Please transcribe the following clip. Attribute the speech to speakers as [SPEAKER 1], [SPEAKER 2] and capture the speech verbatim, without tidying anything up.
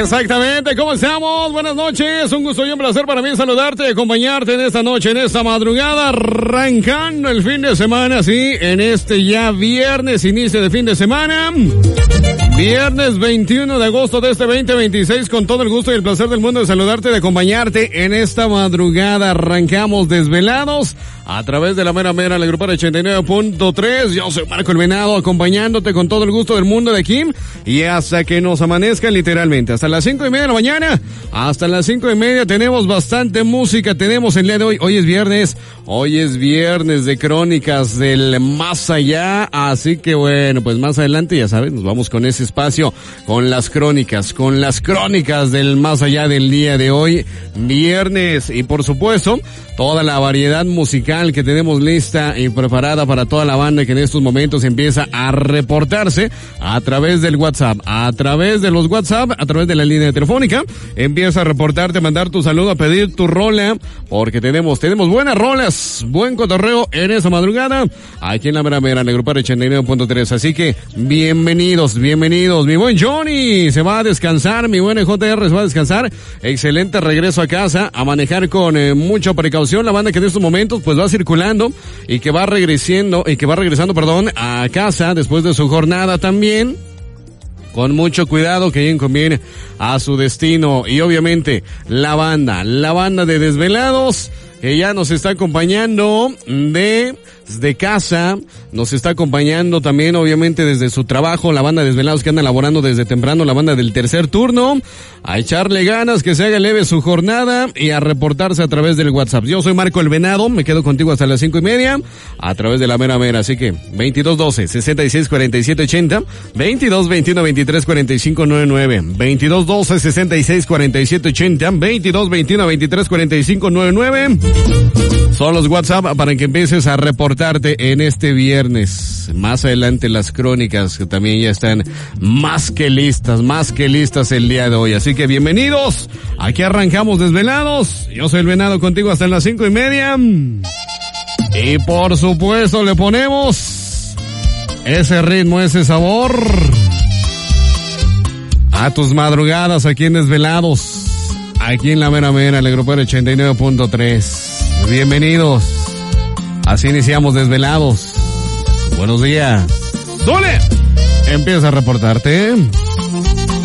[SPEAKER 1] Exactamente, ¿cómo estamos? Buenas noches, un gusto y un placer para mí saludarte y acompañarte en esta noche, en esta madrugada, arrancando el fin de semana, sí, en este ya viernes, inicio de fin de semana, viernes veintiuno de agosto de este veinte veintiséis, con todo el gusto y el placer del mundo de saludarte y de acompañarte en esta madrugada. Arrancamos desvelados a través de la mera mera, la grupera ochenta y nueve punto tres. Yo soy Marco el Venado, acompañándote con todo el gusto del mundo de aquí y hasta que nos amanezca, literalmente hasta las cinco y media de la mañana, hasta las cinco y media tenemos bastante música. Tenemos el día de hoy, hoy es viernes, hoy es viernes de crónicas del más allá, así que bueno, pues más adelante ya sabes, nos vamos con ese espacio, con las crónicas, con las crónicas del más allá del día de hoy, viernes, y por supuesto, toda la variedad musical que tenemos lista y preparada para toda la banda que en estos momentos empieza a reportarse a través del WhatsApp, a través de los WhatsApp, a través de la línea telefónica. Empieza a reportarte, a mandar tu saludo, a pedir tu rola, porque tenemos, tenemos buenas rolas, buen cotorreo en esa madrugada, aquí en la mera mera, en el grupo ochenta y nueve punto tres. Así que, bienvenidos, bienvenidos. Mi buen Johnny se va a descansar, mi buen J R se va a descansar. Excelente regreso a casa, a manejar con eh, mucha precaución. La banda que en estos momentos pues va circulando y que va regresando, y que va regresando, perdón, a casa después de su jornada también, con mucho cuidado, que lleguen con bien a su destino. Y obviamente la banda, la banda de desvelados, que ya nos está acompañando de, de casa, nos está acompañando también obviamente desde su trabajo, la banda de desvelados que anda laborando desde temprano, la banda del tercer turno, a echarle ganas, que se haga leve su jornada y a reportarse a través del WhatsApp. Yo soy Marco el Venado, me quedo contigo hasta las cinco y media a través de la mera mera, así que veintidós doce, sesenta y seis, cuarenta y siete, ochenta, veintidós veintiuno, veintitrés, cuarenta y cinco, noventa y nueve, veintidós doce, sesenta y seis, cuarenta y siete, ochenta, veintidós veintiuno, veintitrés, cuarenta y cinco, noventa y nueve. Son los WhatsApp para que empieces a reportarte en este viernes. Más adelante las crónicas que también ya están más que listas, más que listas el día de hoy. Así que bienvenidos. Aquí arrancamos desvelados. Yo soy el Venado contigo hasta las cinco y media. Y por supuesto le ponemos ese ritmo, ese sabor a tus madrugadas aquí en Desvelados. Aquí en la mera mera, el grupo ochenta y nueve punto tres. Bienvenidos. Así iniciamos Desvelados. Buenos días. ¡Dole! Empieza a reportarte.